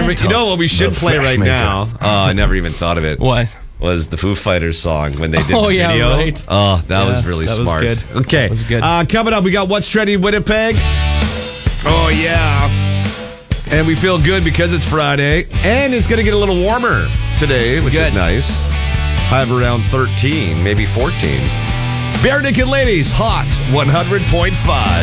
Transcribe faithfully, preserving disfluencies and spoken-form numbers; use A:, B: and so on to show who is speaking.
A: you know what we should
B: The
A: play right
B: Flashmaker.
A: now? Oh, I never even thought of it.
C: What?
A: Was the Foo Fighters song when they did
C: Oh,
A: the
C: yeah,
A: video.
C: right.
A: Oh, that
C: Yeah,
A: was really
C: that was
A: smart.
C: good.
A: Okay.
C: That was good.
A: Uh, coming up, we got What's Trending Winnipeg. Oh, yeah. And we feel good because it's Friday. And it's going to get a little warmer today, which
C: Good.
A: is nice. High of around thirteen, maybe fourteen. Bare Naked Ladies, hot one hundred point five.